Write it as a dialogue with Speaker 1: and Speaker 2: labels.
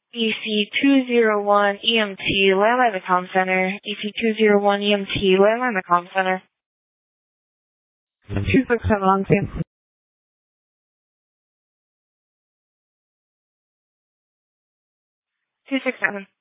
Speaker 1: EC201 EMT, landline the comm center. EC201 EMT, landline the comm center.
Speaker 2: 267 on scene.
Speaker 1: 267.